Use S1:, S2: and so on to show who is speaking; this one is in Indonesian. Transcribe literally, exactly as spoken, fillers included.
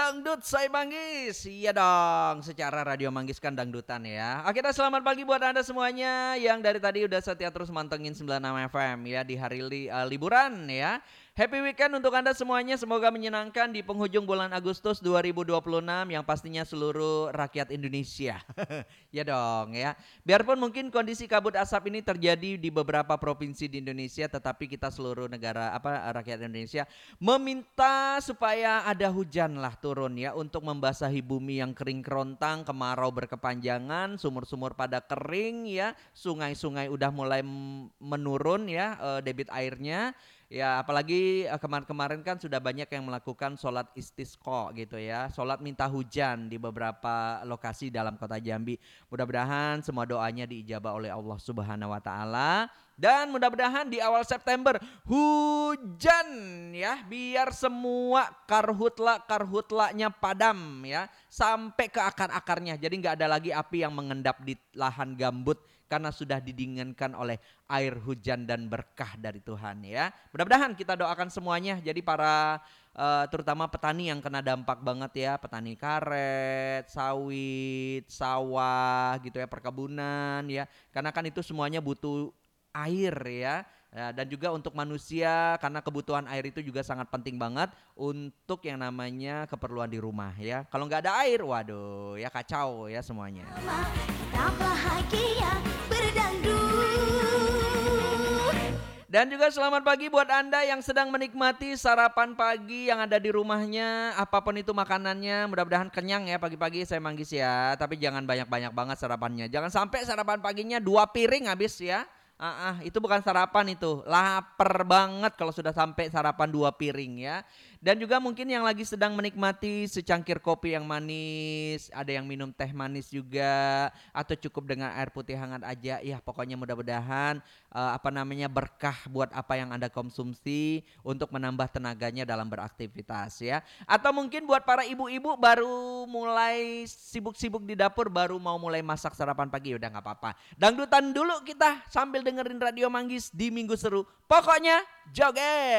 S1: Dangdut Say Manggis. Iya dong, secara Radio Manggis kan dangdutan ya. Oke, dah, selamat pagi buat Anda semuanya yang dari tadi udah setia terus mantengin sembilan puluh enam F M ya di hari li, uh, liburan ya. Happy weekend untuk Anda semuanya, semoga menyenangkan di penghujung bulan Agustus dua ribu dua puluh enam yang pastinya seluruh rakyat Indonesia. Ya dong ya. Biarpun mungkin kondisi kabut asap ini terjadi di beberapa provinsi di Indonesia, tetapi kita seluruh negara apa rakyat Indonesia meminta supaya ada hujan lah turun ya untuk membasahi bumi yang kering kerontang, kemarau berkepanjangan, sumur-sumur pada kering ya, sungai-sungai udah mulai menurun ya uh, debit airnya. Ya apalagi uh, kemarin-kemarin kan sudah banyak yang melakukan sholat istisqa gitu ya, sholat minta hujan di beberapa lokasi dalam kota Jambi. Mudah-mudahan semua doanya diijabah oleh Allah Subhanahu Wa Taala. Dan mudah-mudahan di awal September hujan ya, biar semua karhutla-karhutlanya padam ya, sampai ke akar-akarnya. Jadi nggak ada lagi api yang mengendap di lahan gambut karena sudah didinginkan oleh air hujan dan berkah dari Tuhan ya. Mudah-mudahan kita doakan semuanya. Jadi para uh, terutama petani yang kena dampak banget ya, petani karet, sawit, sawah gitu ya, perkebunan ya. Karena kan itu semuanya butuh air ya. Ya, dan juga untuk manusia karena kebutuhan air itu juga sangat penting banget untuk yang namanya keperluan di rumah ya. Kalau nggak ada air, waduh ya kacau ya semuanya. Kita bahagia berdangdut. Dan juga selamat pagi buat Anda yang sedang menikmati sarapan pagi yang ada di rumahnya, apapun itu makanannya, mudah-mudahan kenyang ya pagi-pagi saya Manggis ya. Tapi jangan banyak-banyak banget sarapannya. Jangan sampai sarapan paginya dua piring habis ya. Ah, ah, itu bukan sarapan itu, lapar banget kalau sudah sampai sarapan dua piring ya. Dan juga mungkin yang lagi sedang menikmati secangkir kopi yang manis, ada yang minum teh manis juga, atau cukup dengan air putih hangat aja. Ya pokoknya mudah-mudahan uh, apa namanya berkah buat apa yang Anda konsumsi untuk menambah tenaganya dalam beraktivitas ya. Atau mungkin buat para ibu-ibu baru mulai sibuk-sibuk di dapur, baru mau mulai masak sarapan pagi, udah nggak apa-apa. Dangdutan dulu kita sambil dengerin Radio Manggis di Minggu Seru. Pokoknya joget.